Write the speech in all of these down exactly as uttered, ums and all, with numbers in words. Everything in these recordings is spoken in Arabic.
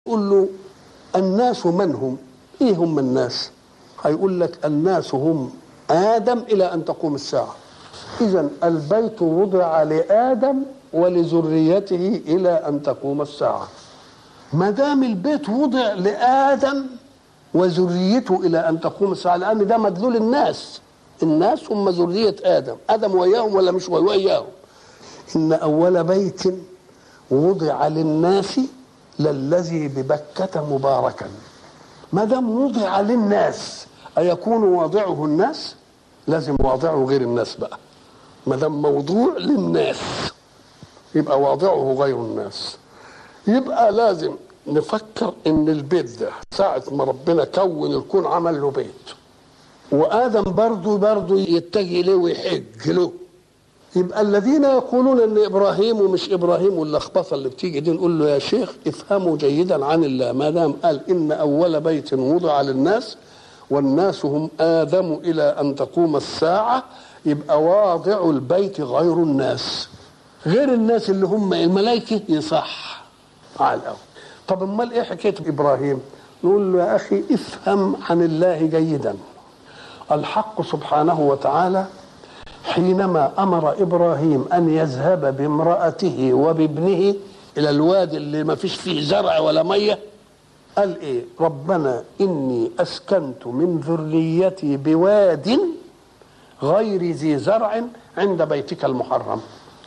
قل له الناس من هم؟ ايه هم الناس؟ هيقول لك الناس هم آدم إلى أن تقوم الساعة. إذن البيت وضع لآدم ولذريته إلى أن تقوم الساعة. ما دام البيت وضع لآدم وذريته إلى أن تقوم الساعة، لأن ده مدلول الناس. الناس هم ذرية آدم، آدم وياهم ولا مش وياهم؟ إن أول بيت وضع للناس للذي ببكة مباركا. ما دام وضع للناس أيكون واضعه الناس؟ لازم واضعه غير الناس بقى. ما دام موضوع للناس يبقى واضعه غير الناس. يبقى لازم نفكر ان البيت ده ساعة ما ربنا كون الكون عمل له بيت، وآدم برضه برضه يتجه له ويحج له. يبقى الذين يقولون ان ابراهيم ومش ابراهيم واللخبطه اللي بتيجي دي، نقول له يا شيخ افهموا جيدا عن الله. ما دام قال ان اول بيت وضع للناس والناس هم آدم الى ان تقوم الساعه، يبقى واضع البيت غير الناس. غير الناس اللي هم الملائكه يصح على الاول. طب امال ايه حكايه ابراهيم؟ نقول له يا اخي افهم عن الله جيدا. الحق سبحانه وتعالى حينما أمر إبراهيم أن يذهب بامرأته وبابنه إلى الوادي اللي ما فيش فيه زرع ولا مية، قال إيه؟ ربنا إني أسكنت من ذريتي بواد غير ذي زرع عند بيتك المحرم.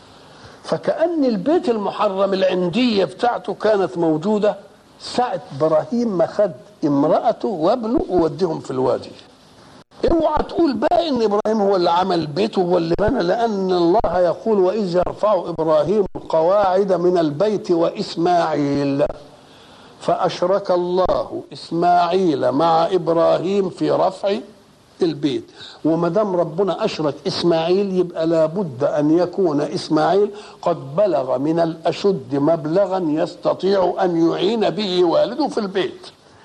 فكأن البيت المحرم العندية بتاعته كانت موجودة ساعة إبراهيم ما خد امرأته وابنه ووديهم في الوادي. اوعى تقول بقى ان ابراهيم هو اللي عمل بيته وهو اللي بنى، لان الله يقول واذ يرفع ابراهيم القواعد من البيت واسماعيل، فاشرك الله اسماعيل مع ابراهيم في رفع البيت. وما دام ربنا اشرك اسماعيل يبقى لابد ان يكون اسماعيل قد بلغ من الاشد مبلغا يستطيع ان يعين به والده في البيت.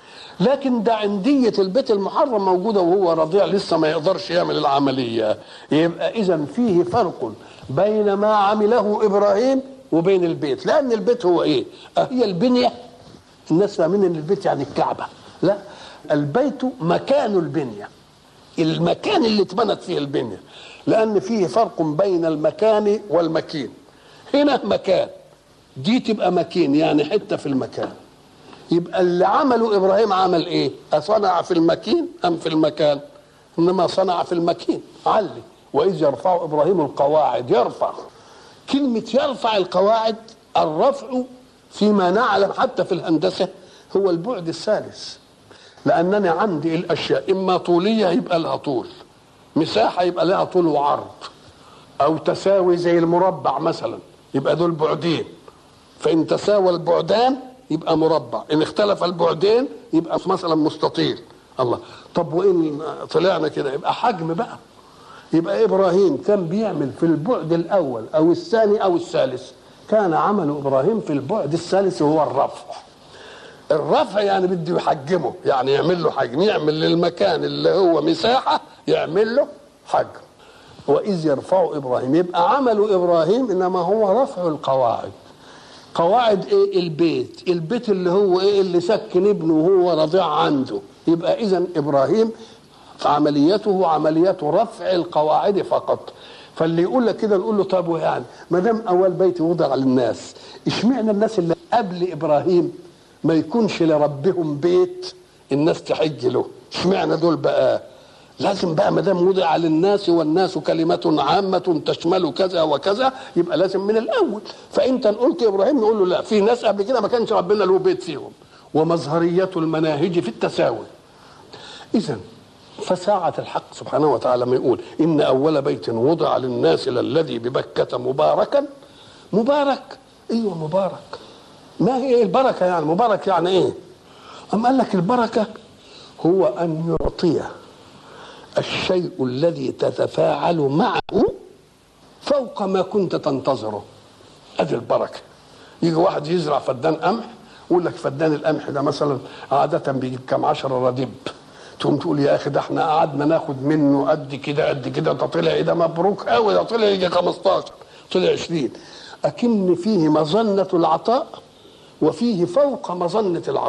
لكن ده عندية البيت المحرم موجودة وهو رضيع لسه ما يقدرش يعمل العملية. يبقى إذن فيه فرق بين ما عمله إبراهيم وبين البيت. لأن البيت هو إيه؟ هي البنية. الناس فاهمين إن البيت يعني الكعبة. لا، البيت مكان البنية، المكان اللي اتبنت فيه البنية. لأن فيه فرق بين المكان والمكين. هنا مكان، دي تبقى مكين يعني حتة في المكان. يبقى اللي عمله ابراهيم عمل ايه؟ اصنع في المكين ام في المكان؟ انما صنع في المكين. علي واذ يرفع ابراهيم القواعد. يرفع، كلمه يرفع القواعد، الرفع فيما نعلم حتى في الهندسه هو البعد الثالث. لانني عندي الاشياء اما طوليه يبقى لها طول، مساحه يبقى لها طول وعرض، او تساوي زي المربع مثلا يبقى دول بعدين. فان تساوى البعدان يبقى مربع، ان اختلف البعدين يبقى مثلا مستطيل. الله، طب وان طلعنا كده يبقى حجم بقى. يبقى ابراهيم كان بيعمل في البعد الاول او الثاني او الثالث. كان عمل ابراهيم في البعد الثالث وهو الرفع. الرفع يعني بده يحجمه، يعني يعمل له حجم، يعمل للمكان اللي هو مساحه يعمل له حجم. واذ يرفع ابراهيم، يبقى عمل ابراهيم انما هو رفع القواعد. قواعد ايه؟ البيت. البيت اللي هو ايه؟ اللي سكن ابنه وهو رضيع عنده. يبقى اذا ابراهيم عمليته عمليه رفع القواعد فقط. فاللي يقول لك كده نقول له طب يعني ما دام اول بيت وضع للناس، اشمعنى الناس اللي قبل ابراهيم ما يكونش لربهم بيت الناس تحج له؟ اشمعنى دول بقى؟ لازم بقى ما دام وضع للناس والناس كلمة عامة تشمل كذا وكذا يبقى لازم من الأول. فأنت قلت إبراهيم نقول له لا، في ناس قبل كده ما كانش ربنا له بيت فيهم. ومظهرية المناهج في التساوي. إذن فساعة الحق سبحانه وتعالى ما يقول إن أول بيت وضع للناس للذي ببكة مباركا. مبارك، أيوة مبارك. ما هي البركة يعني؟ مبارك يعني إيه؟ أم قال لك البركة هو أن يعطيه الشيء الذي تتفاعل معه فوق ما كنت تنتظره. ادي البركه. يجي واحد يزرع فدان قمح يقول لك فدان القمح ده مثلا عاده بيجيب كام عشرة رديب. تقوم تقول يا اخي ده احنا قعدنا ناخد منه قد كده قد كده، ده طلع ايه؟ ده مبروك قوي، ده طلع يجي خمستاشر، طلع عشرين. اكن فيه مظنه العطاء وفيه فوق مظنة العظمة.